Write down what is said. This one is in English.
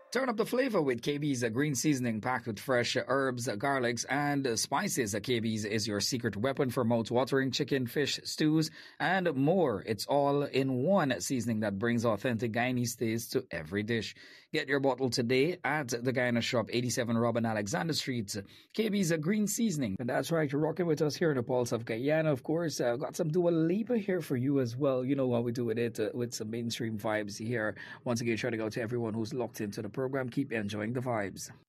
Turn up the flavor with KB's green seasoning packed with fresh herbs, garlics, and spices. KB's is your secret weapon for mouth-watering chicken, fish, stews, and more. It's all in one seasoning that brings authentic Guyanese taste to every dish. Get your bottle today at the Guyana Shop, 87 Robin Alexander Street. KB's green seasoning. And that's right, you're rocking with us here in the Pulse of Guyana. Of course, got some Dua Lipa here for you as well. You know how we do with it, with some mainstream vibes here. Once again, trying to go to everyone who's locked into the program. Keep enjoying the vibes.